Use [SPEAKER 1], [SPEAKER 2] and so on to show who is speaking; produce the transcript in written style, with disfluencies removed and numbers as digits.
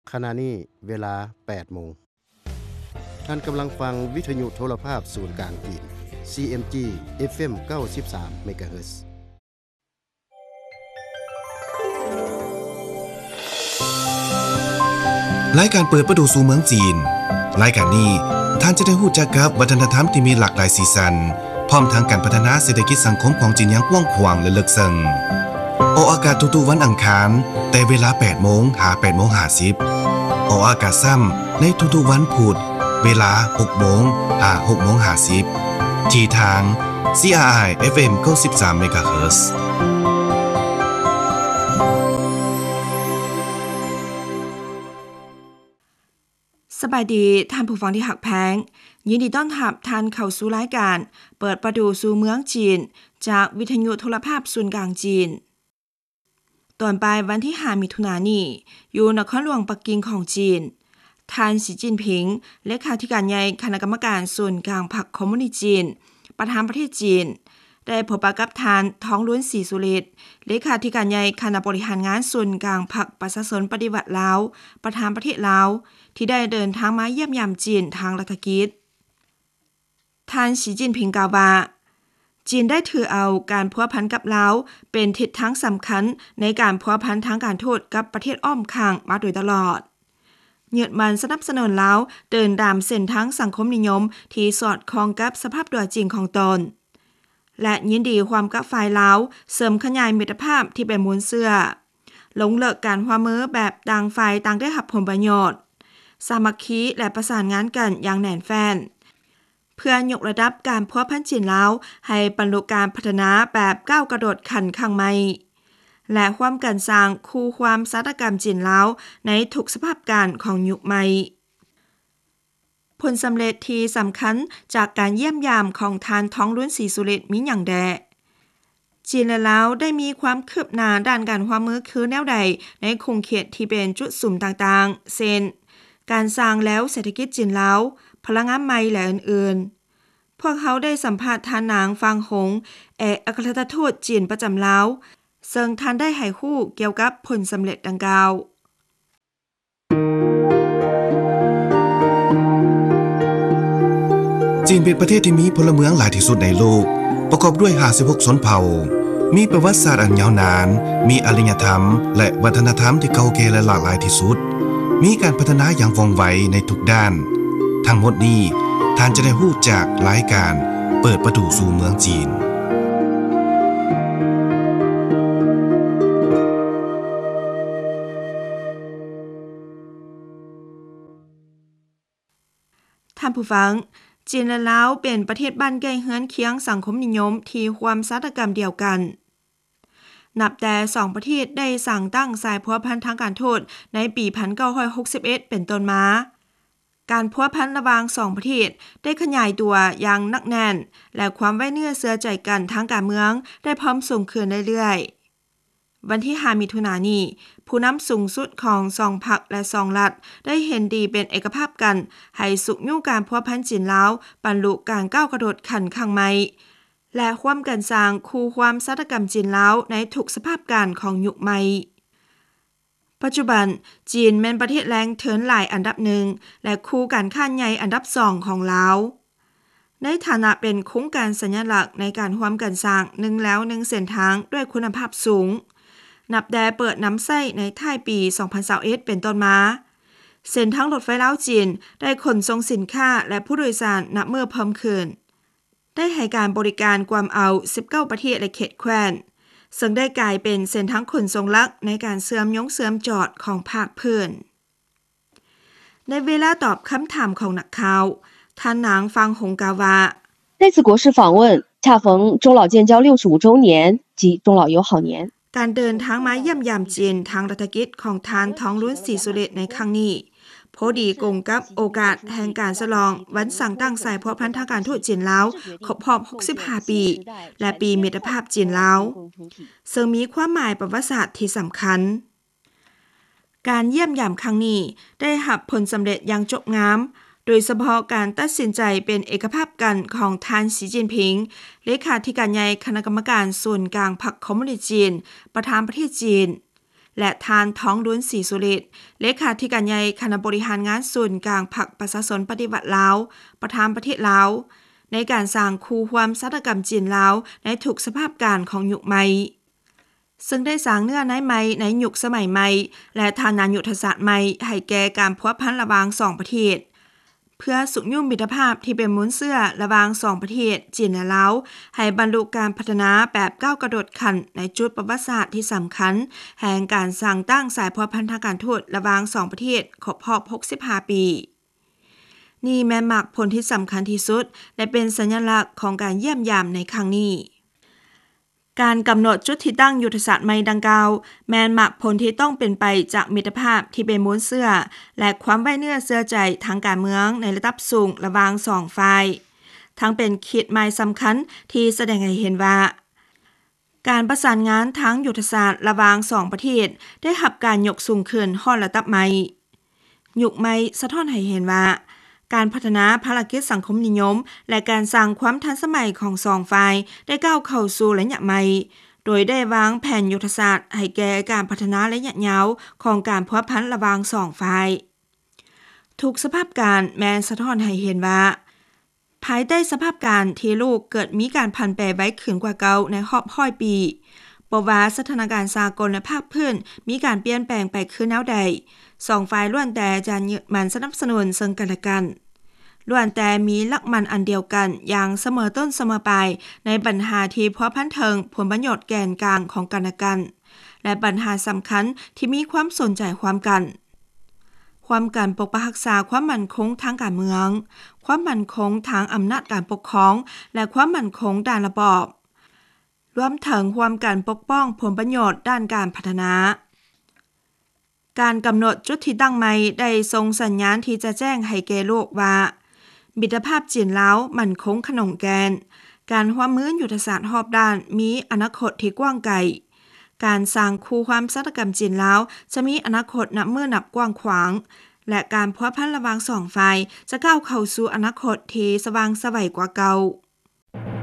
[SPEAKER 1] ขณะนี้เวลา 8 โมงท่านกำลังฟังวิทยุโทรภาพศูนย์กลางจีน CMG FM 93 MHz
[SPEAKER 2] รายการเปิดประตูสู่เมืองจีนรายการนี้ท่านจะได้รู้จักกับวัฒนธรรมที่มีหลากหลายสีสันพร้อมทั้งการพัฒนาเศรษฐกิจสังคมของจีนอย่างกว้างขวางและลึกซึ้งออกอากาศทุกๆวันอังคารแต่เวลา 8 โมงหา 8 โมง 50ออกอากาศซ้ำในทุกๆวันพุธเวลา 6 โมงหา 6 โมง 50ที่ทาง CRI FM 93 MHz
[SPEAKER 3] สบายดีท่านผู้ฟังที่หักแพงยินดีต้อนรับท่านเข้าสู่รายการเปิดประตูสู่เมืองจีนจากวิทยุโทรภาพศูนย์กลางจีนตอนปลายวันที่5มิถุนายนนี้อยู่นครหลวงปักกิ่งของจีนท่านสีจิ้นผิงเลขาธิการใหญ่คณะกรรมการส่วนกลางพรรคคอมมิวนิสต์จีนประธานประเทศจีนได้พบปะกับท่านท้องล้วนศรีสุฤทธิ์เลขาธิการใหญ่คณะบริหารงานส่วนกลางพรรคประชาชนปฏิวัติลาวประธานประเทศลาวที่ได้เดินทางมาเยี่ยมยามจีนทางรัฐกิจท่านสีจิ้นผิงกล่าวว่าจีนได้ถือเอาการพัวพันกับลาวเป็นทิศทางสำคัญในการพัวพันทางการทูตกับประเทศอ้อมข้างมาโดยตลอดยึดมั่นสนับสนุนลาวเดินตามเส้นทางสังคมนิยมที่สอดคล้องกับสภาพตัวจริงของตนและยินดีความกับฝ่ายลาวเสริมขยายมิตรภาพที่เป็นมูลเสื่อลงเลิกการร่วมมือแบบต่างฝ่ายต่างได้รับผลประโยชน์สามัคคีและประสานงานกันอย่างแน่นแฟ้นเพื่อยกระดับการพัวพันจีนลาวให้บรรลุการพัฒนาแบบก้าวกระโดดขั้นข้างใหม่และความกันสร้างคู่ความสาธกรรมจีนลาวในทุกสภาพการของยุคใหม่ผลสำเร็จที่สำคัญจากการเยี่ยมยามของทานท้องล้วนศรีสุฤทธิ์มีอย่างแดจีนและลาวได้มีความคืบหน้าด้านการร่วมมือคือแนวใดในคงเขตที่เป็นจุดสุ่มต่างๆเช่นการสร้างแล้วเศรษฐกิจจีนลาวพลังงานใหม่และอื่นๆพวกเขาได้สัมภาษณ์ท่านนางฟางหงเอกอัครราชทูตจีนประจำลาวซึ่งท่านได้ให้คู่เกี่ยวกับผลสำเร็จดังกล่าว
[SPEAKER 2] จีนเป็นประเทศที่มีพลเมืองหลายที่สุดในโลกประกอบด้วย56ชนเผ่ามีประวัติศาสตร์อันยาวนานมีอารยธรรมและวัฒนธรรมที่เก่าแก่และหลากหลายที่สุดมีการพัฒนาอย่างว่องไวในทุกด้านทั้งหมดนี้ท่านจะได้รู้จากรายการเปิดประตูสู่เมืองจีน
[SPEAKER 3] ท่านผู้ฟังจีนและลาวเป็นประเทศบ้านใกล้เฮือนเคียงสังคมนิยมที่ความสาธกรรมเดียวกันนับแต่2ประเทศได้สั่งตั้งสายพัวพันทางการทูตในปี1961เป็นต้นมาการพัวพันระหว่าง2ประเทศได้ขยายตัวอย่างหนักแน่นและความไว้เนื้อเชื่อใจกันทางการเมืองได้เพิ่มสูงขึ้นเรื่อยๆวันที่5มิถุนายนนี้ผู้นำสูงสุดของ2พรรคและ2รัฐได้เห็นดีเป็นเอกภาพกันให้สุขยู่การพัวพันจีนลาวบรรลุการก้าวกระโดดขั้นข้างใหม่และความกันสร้างคู่ความสาธกรรมจีนลาวในทุกสภาพการของยุคใหม่ปัจจุบันจีนเป็นประเทศแรงเทินหลายอันดับหนึ่งและคู่การค้าใหญ่อันดับ2ของลาวในฐานะเป็นโครงการสัญลักษณ์ในการร่วมกันสร้าง1แล้ว1เส้นทางด้วยคุณภาพสูงนับแต่เปิดน้ำไส้ในท้ายปี2021เป็นต้นมาเส้นทางรถไฟลาวจีนได้ขนส่งสินค้าและผู้โดยสารนับเมื่อเพิ่มขึ้นได้ให้การบริการความเอา19ประเทศและเขตแคว้นซึ่งได้กลายเป็นเส้นทางขนส่งหลักในการเสื่อมยงเสื่อมจอดของภาคพื้นในเวลาตอบคำถามของนักข่าวท่านนางฟางหงกาวา
[SPEAKER 4] 这次国事访问恰逢中老建交65周年及中老友好年
[SPEAKER 3] การเดินทางมาเยี่ยมยามจีนทางรัฐกิจของท่านท้องล้วนศรีสุฤทธิ์ในครั้งนี้พอดีกงกับโอกาสแห่งการฉลองวันสั่งตั้งสายพัวพันทางการทูตจีนลาวครบรอบ65ปีและปีมิตรภาพจีนลาวซึ่งมีความหมายประวัติศาสตร์ที่สำคัญการเยี่ยมยามครั้งนี้ได้รับผลสำเร็จอย่างจบงามโดยเฉพาะการตัดสินใจเป็นเอกภาพกันของท่านสีจิ้นผิงเลขาธิการใหญ่คณะกรรมการส่วนกลางพรรคคอมมิวนิสต์จีนประธานประเทศจีนและทานท้องดุลศรีสุริตเลขาธิการใหญ่คณะบริหารงานศูนย์กลางพรรคประชาชนปฏิวัติลาวประธานประเทศลาวในการสร้างคู่ความศาสตรกรรมจีนลาวในทุกสภาพการของยุคใหม่ซึ่งได้สร้างเนื้อในใหม่ในยุคสมัยใหม่และทางนานยุทธศาสตร์ใหม่ให้แก่การพัวพันระหว่าง2ประเทศเพื่อสุขยุ่มมิตรภาพที่เป็นมุ้นเสื้อระหว่าง2ประเทศจีนและลาวให้บรรลุการพัฒนาแบบก้าวกระโดดขั้นในจุดประวัติศาสตร์ที่สำคัญแห่งการสร้างตั้งสายพัวพันทางการทูตระหว่าง2ประเทศครบรอบ65ปีนี่แม่นมักผลที่สำคัญที่สุดและเป็นสัญลักษณ์ของการเยี่ยมยามในครั้งนี้การกำหนดจุดที่ตั้งยุทธศาสตร์ใหม่ดังกล่าวแม้นมักผลที่ต้องเป็นไปจากมิตรภาพที่เป็นมูลเสื่อและความไว้เนื้อเชื่อใจทางการเมืองในระดับสูงระหว่าง2ฝ่ายทั้งเป็นขีดหมายสำคัญที่แสดงให้เห็นว่าการประสานงานทางยุทธศาสตร์ระหว่าง2ประเทศได้รับการยกสูงขึ้นฮอดระดับใหม่ยุคใหม่สะท้อนให้เห็นว่าการพัฒนาภารกิจสังคมนิยมและการสร้างความทันสมัยของ2ฝ่ายได้ก้าวเข้าสู่ระยะใหม่โดยได้วางแผนยุทธศาสตร์ให้แก่การพัฒนาระยะยาวของการพัวพันระหว่าง2ฝ่ายทุกสภาพการแม้นสะท้อนให้เห็นว่าภายใต้สภาพการที่โลกเกิดมีการผันแปรไว้ขึ้นกว่าเก่าในรอบ100 ปีบ่ว่าสถานการณ์สากลและภาคพื้นมีการเปลี่ยนแปลงไปคือแนวใด2ฝ่ายล้วนแต่จะยึดมั่นสนับสนุนซึ่งกันและกันล้วนแต่มีหลักมั่นอันเดียวกันอย่างเสมอต้นเสมอปลายในปัญหาที่พัวพันถึงผลประโยชน์แกนกลางของกันและกันและปัญหาสำคัญที่มีความสนใจความกันปกปักรักษาความมั่นคงทางการเมืองความมั่นคงทางอำนาจการปกครองและความมั่นคงด้านระบอบรวมถึงความการปกป้องผลประโยชน์ด้านการพัฒนาการกำหนดจุดที่ตั้งใหม่ได้ส่งสัญญาณที่จะแจ้งให้แก่โลกว่ามิตรภาพจีนลาวมั่นคงขนงแกนการร่วมมือยุทธศาสตร์รอบด้านมีอนาคตที่กว้างไกลการสร้างคู่ความศาสตรกรรมจีนลาวจะมีอนาคตนับมือนับกว้างขวางและการพัวพันระหว่าง2ฝ่ายจะก้าวเข้าสู่อนาคตที่สว่างไสวกว่าเก่า